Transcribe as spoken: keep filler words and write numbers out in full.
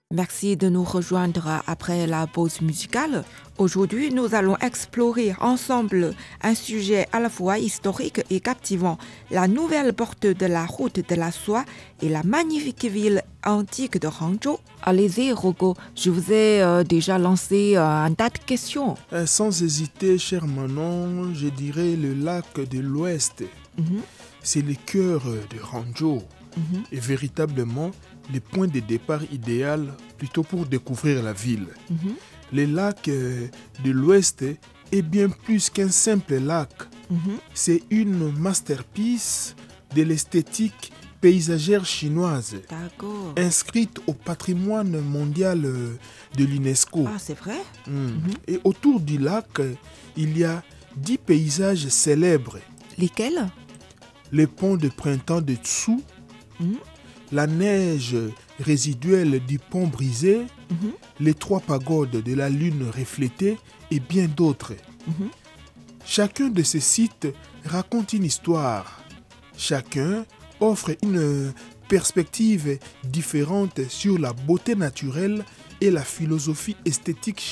Merci de nous rejoindre après la pause musicale. Aujourd'hui, nous allons explorer ensemble un sujet à la fois historique et captivant, la nouvelle porte de la route de la soie et la magnifique ville antique de Hangzhou. Allez-y, Rocco, je vous ai euh, déjà lancé euh, un tas de questions. Euh, sans hésiter, cher Manon, je dirais le lac de l'Ouest. Mhm, C'est le cœur de Hangzhou mhm. et véritablement le point de départ idéal plutôt pour découvrir la ville. Mhm, Le lac euh, de l'Ouest est bien plus qu'un simple lac. mhm. C'est une masterpiece de l'esthétique paysagère chinoise, D'accord. inscrite au patrimoine mondial euh, de l'UNESCO. Ah, c'est vrai? Mm. Mhm. Et autour du lac, euh, il y a dix paysages célèbres. Lesquels? Le pont de printemps de Tsu, Mhm, la neige résiduelle du pont brisé, mhm, les trois pagodes de la lune reflétée et bien d'autres. mhm. Chacun de ces sites raconte une histoire. Chacun offre une perspective différente sur la beauté naturelle et la philosophie esthétique